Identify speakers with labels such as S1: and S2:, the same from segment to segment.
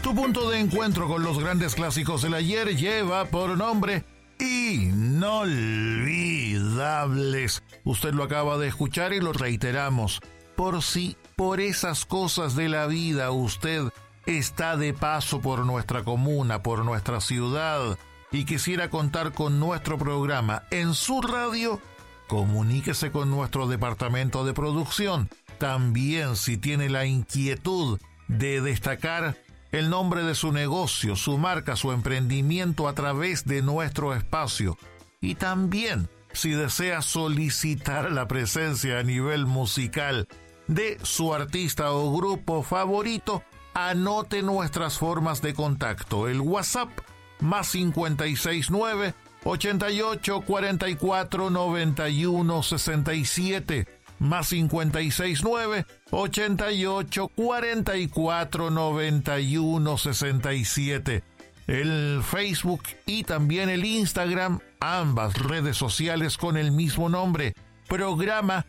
S1: Tu punto de encuentro con los grandes clásicos del ayer lleva por nombre Inolvidables. Usted lo acaba de escuchar y lo reiteramos. Por si por esas cosas de la vida usted está de paso por nuestra comuna, por nuestra ciudad, y quisiera contar con nuestro programa en su radio, comuníquese con nuestro departamento de producción. También, si tiene la inquietud de destacar el nombre de su negocio, su marca, su emprendimiento a través de nuestro espacio. Y también, si desea solicitar la presencia a nivel musical de su artista o grupo favorito, anote nuestras formas de contacto. El WhatsApp más 569 88 44 91 67, más 569 88 44 91 67. El Facebook y también el Instagram, ambas redes sociales con el mismo nombre, Programa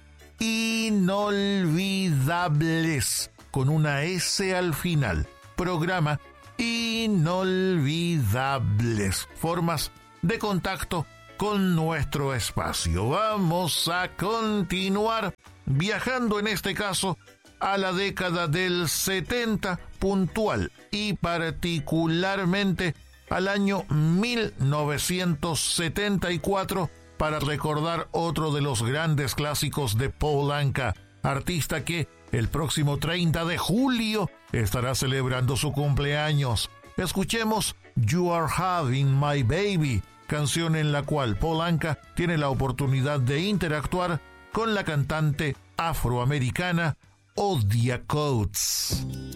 S1: Inolvidables, con una S al final. Programa Inolvidables. Formas de contacto con nuestro espacio. Vamos a continuar viajando, en este caso, a la década del 70 puntual y particularmente al año 1974 para recordar otro de los grandes clásicos de Paul Anka, artista que el próximo 30 de julio estará celebrando su cumpleaños. Escuchemos You Are Having My Baby, canción en la cual Paul Anka tiene la oportunidad de interactuar con la cantante afroamericana Odia Coates.